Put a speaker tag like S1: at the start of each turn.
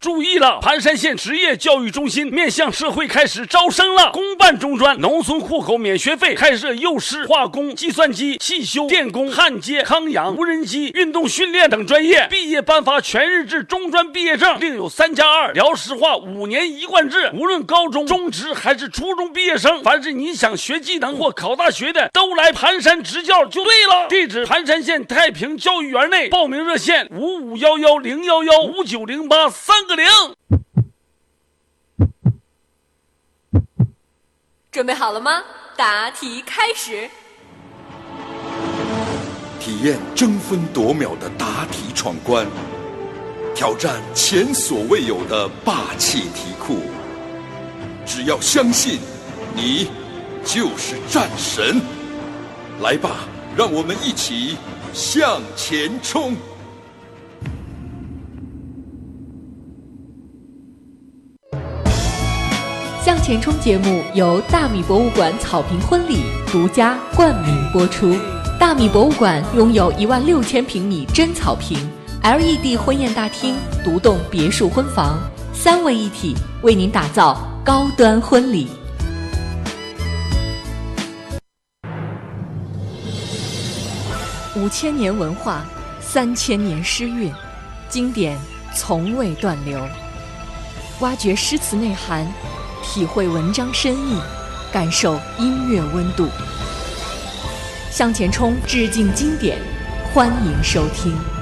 S1: 注意了，盘山县职业教育中心面向社会开始招生了，公办中专，农村户口免学费，开设幼师、化工、计算机、汽修、电工、焊接、康养、无人机、运动训练等专业，毕业颁发全日制中专毕业证，另有3+2辽师化5年一贯制，无论高中、中职还是初中毕业生，凡是你想学技能或考大学的，都来盘山执教就对了。地址：盘山县太平教育园内，报名热线551101159083个0。
S2: 准备好了吗？答题开始。
S3: 体验争分夺秒的答题闯关，挑战前所未有的霸气题库。只要相信，你就是战神。来吧，让我们一起向前冲！
S4: 向前冲节目由大米博物馆草坪婚礼独家冠名播出。大米博物馆拥有16000平米真草坪 LED 婚宴大厅、独栋别墅婚房，3位一体，为您打造高端婚礼。5000年文化，3000年诗韵，经典从未断流。挖掘诗词内涵，体会文章深意，感受音乐温度。向前冲致敬经典，欢迎收听。